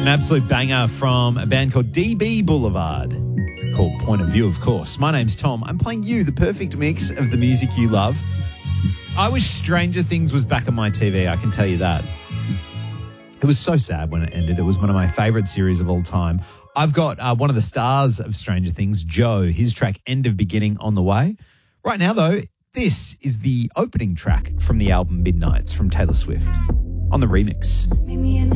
An absolute banger from a band called DB Boulevard. It's called Point of View, of course. My name's Tom. I'm playing you the perfect mix of the music you love. I wish Stranger Things was back on my TV, I can tell you that. It was so sad when it ended. It was one of my favourite series of all time. I've got one of the stars of Stranger Things, Joe, his track End of Beginning on the way. Right now, though, this is the opening track from the album Midnights from Taylor Swift on the remix.